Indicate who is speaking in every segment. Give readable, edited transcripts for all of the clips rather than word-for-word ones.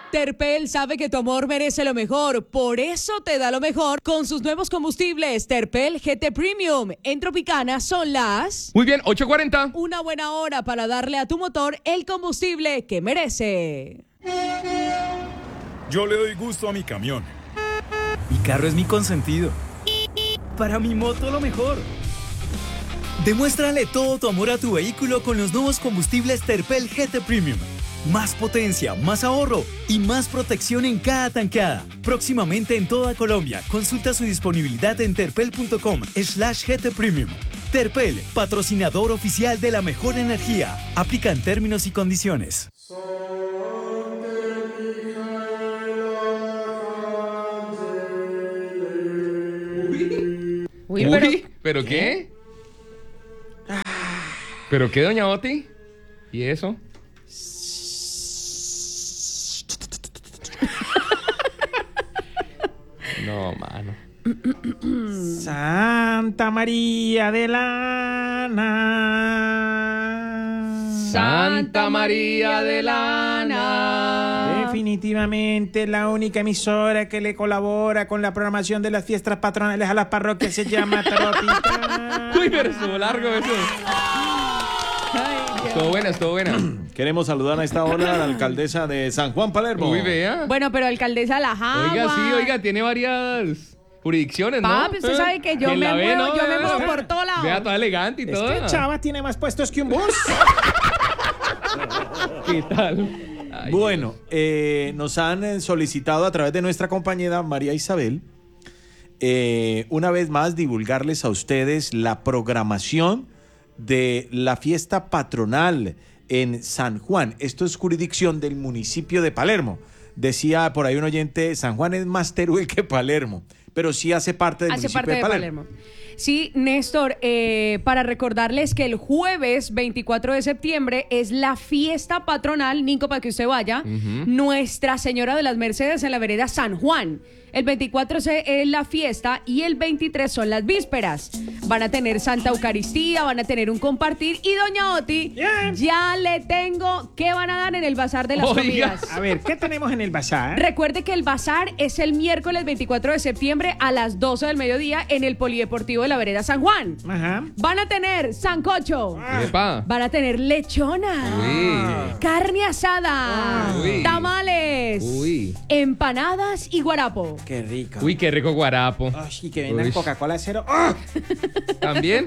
Speaker 1: Terpel sabe que tu amor merece lo mejor, por eso te da lo mejor con sus nuevos combustibles Terpel GT Premium. En Tropicana son las...
Speaker 2: Muy bien, 8:40.
Speaker 1: Una buena hora para darle a tu motor el combustible que merece.
Speaker 3: Yo le doy gusto a mi camión.
Speaker 4: Mi carro es mi consentido. Para mi moto lo mejor. Demuéstrale todo tu amor a tu vehículo con los nuevos combustibles Terpel GT Premium. Más potencia, más ahorro y más protección en cada tanqueada. Próximamente en toda Colombia. Consulta su disponibilidad en terpel.com/GT Premium. Terpel, patrocinador oficial de la mejor energía. Aplican términos y condiciones.
Speaker 2: Uy, ¿pero qué? ¿Pero qué, doña Oti? ¿Y eso? No, mano.
Speaker 5: Santa María de Lana.
Speaker 2: Santa María de Lana.
Speaker 5: Definitivamente la única emisora que le colabora con la programación de las fiestas patronales a las parroquias se llama Tropicana.
Speaker 2: Uy, pero estuvo largo eso. Estuvo buena.
Speaker 6: Queremos saludar a esta hora a la alcaldesa de San Juan, Palermo.
Speaker 2: Uy, vea.
Speaker 1: Bueno, pero alcaldesa La Jagua.
Speaker 2: Oiga, sí, tiene varias jurisdicciones, ¿no?
Speaker 1: Papi, usted sabe que yo me muevo por todo lado.
Speaker 2: Vea, toda elegante y todo.
Speaker 5: Este chava tiene más puestos que un bus.
Speaker 2: ¿Qué tal? Ay,
Speaker 6: Bueno, nos han solicitado a través de nuestra compañera María Isabel, una vez más divulgarles a ustedes la programación de la fiesta patronal en San Juan. Esto es jurisdicción del municipio de Palermo. Decía por ahí un oyente, San Juan es más Teruel que Palermo, pero sí hace parte del municipio de Palermo.
Speaker 1: Sí, Néstor, para recordarles que el jueves 24 de septiembre es la fiesta patronal, Nico, para que usted vaya, Nuestra Señora de las Mercedes en la vereda San Juan. El 24 es la fiesta y el 23 son las vísperas. Van a tener Santa Eucaristía, van a tener un compartir. Y doña Oti, ya le tengo qué van a dar en el bazar de las comidas.
Speaker 5: A ver, ¿qué tenemos en el bazar?
Speaker 1: Recuerde que el bazar es el miércoles 24 de septiembre a las 12 del mediodía en el Polideportivo de la vereda San Juan.
Speaker 5: Ajá.
Speaker 1: Van a tener sancocho.
Speaker 2: Epa.
Speaker 1: Van a tener lechona. Carne asada. Tamales. Empanadas y guarapo.
Speaker 5: Qué rico.
Speaker 2: Uy, qué rico guarapo.
Speaker 5: Ay, y que vendan Coca-Cola cero. ¡Oh!
Speaker 2: ¿También?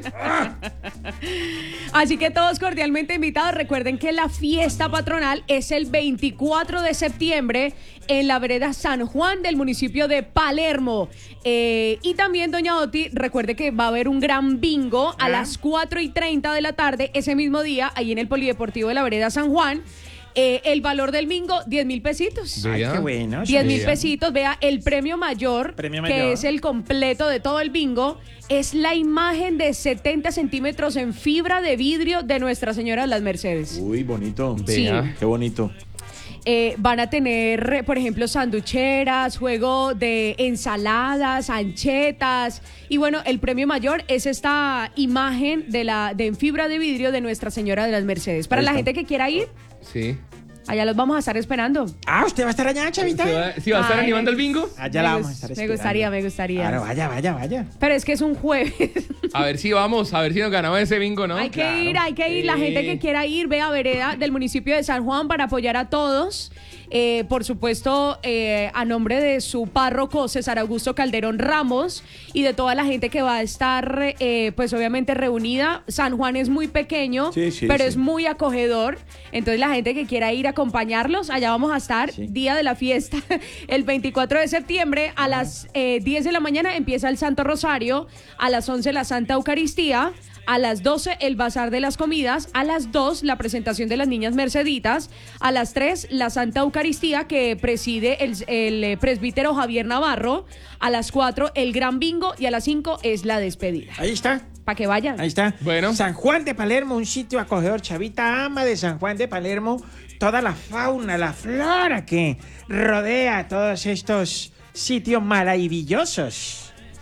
Speaker 1: Así que todos cordialmente invitados. Recuerden que la fiesta patronal es el 24 de septiembre en la vereda San Juan del municipio de Palermo. Y también, doña Oti, recuerde que va a haber un gran bingo a las 4:30 de la tarde ese mismo día, ahí en el Polideportivo de la vereda San Juan. El valor del bingo, 10,000 pesitos.
Speaker 5: Ay, qué bueno.
Speaker 1: 10,000 pesitos. Vea, el premio mayor, que es el completo de todo el bingo, es la imagen de 70 centímetros en fibra de vidrio de Nuestra Señora de las Mercedes.
Speaker 6: Uy, bonito.
Speaker 1: Sí.
Speaker 6: Qué bonito.
Speaker 1: Van a tener, por ejemplo, sanducheras, juego de ensaladas, anchetas. Y bueno, el premio mayor es esta imagen de en fibra de vidrio de Nuestra Señora de las Mercedes. Para la gente que quiera ir,
Speaker 2: sí,
Speaker 1: allá los vamos a estar esperando.
Speaker 5: Ah, ¿usted va a estar allá, chavita?
Speaker 2: ¿Sí va a estar animando el bingo?
Speaker 5: Allá la vamos a estar esperando.
Speaker 1: Me gustaría.
Speaker 5: Claro, vaya.
Speaker 1: Pero es que es un jueves.
Speaker 2: A ver si nos ganamos ese bingo, ¿no?
Speaker 1: Hay que ir. La gente que quiera ir, ve a vereda del municipio de San Juan para apoyar a todos. Por supuesto, a nombre de su párroco César Augusto Calderón Ramos y de toda la gente que va a estar, pues obviamente reunida. San Juan es muy pequeño, pero es muy acogedor. Entonces la gente que quiera ir a acompañarlos, allá vamos a estar, día de la fiesta, el 24 de septiembre a las 10 de la mañana empieza el Santo Rosario, a las 11 la Santa Eucaristía, a las 12 el Bazar de las Comidas, a las 2 la presentación de las niñas Merceditas, a las 3 la Santa Eucaristía que preside el presbítero Javier Navarro, a las 4 el Gran Bingo y a las 5 es la despedida.
Speaker 5: Ahí está.
Speaker 1: Para que vayan.
Speaker 5: Ahí está.
Speaker 2: Bueno.
Speaker 5: San Juan de Palermo, un sitio acogedor. Chavita ama de San Juan de Palermo toda la fauna, la flora que rodea todos estos sitios maravillosos.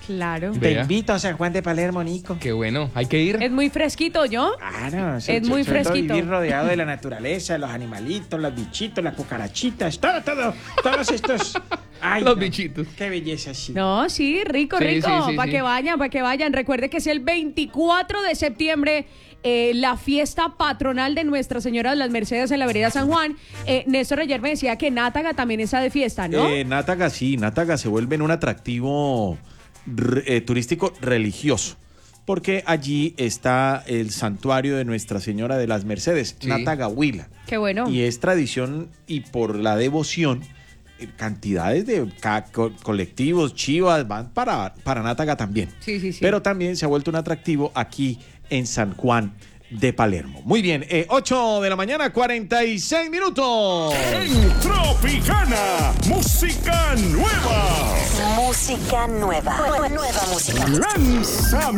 Speaker 1: Claro.
Speaker 5: Te
Speaker 2: Vea.
Speaker 5: invito a San Juan de Palermo, Nico.
Speaker 2: Qué bueno, hay que ir.
Speaker 1: Es muy fresquito, ¿yo?
Speaker 5: Claro,
Speaker 1: Es muy fresquito.
Speaker 5: Vivir rodeado de la naturaleza, de los animalitos, los bichitos, las cucarachitas, todos estos. Ay,
Speaker 2: Los
Speaker 5: no,
Speaker 2: bichitos.
Speaker 5: Qué belleza, sí.
Speaker 1: No, sí, rico,
Speaker 2: Sí,
Speaker 1: rico.
Speaker 2: sí, sí,
Speaker 1: Para
Speaker 2: sí.
Speaker 1: que vayan, para que vayan. Recuerde que es el 24 de septiembre. La fiesta patronal de Nuestra Señora de las Mercedes en la vereda San Juan. Néstor ayer me decía que Nátaga también está de fiesta, ¿no?
Speaker 6: Nátaga sí, Nátaga se vuelve en un atractivo turístico religioso. Porque allí está el santuario de Nuestra Señora de las Mercedes,
Speaker 2: Sí.
Speaker 6: Nátaga Huila.
Speaker 1: Qué bueno.
Speaker 6: Y es tradición y por la devoción, cantidades de colectivos, chivas, van para Nátaga también.
Speaker 1: Sí, sí, sí.
Speaker 6: Pero también se ha vuelto un atractivo aquí en San Juan de Palermo. Muy bien, 8 de la mañana, 46 minutos.
Speaker 3: En Tropicana, música nueva.
Speaker 7: Música nueva. Nueva música.
Speaker 3: Lanzamiento.